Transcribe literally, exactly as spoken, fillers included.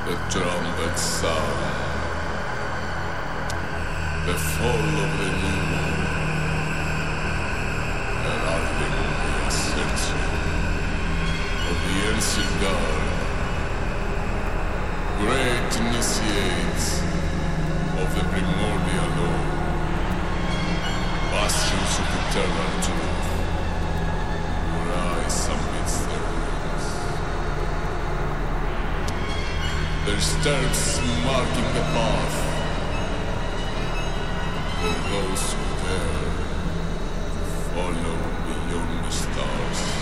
The trumpet sound, the fall of the new moon, heralding the ascension of the ancient god, great initiates of the primordial law, bastions of eternal truth, rise amidst their ruins. Their steps marking the path for those who dare follow beyond the stars.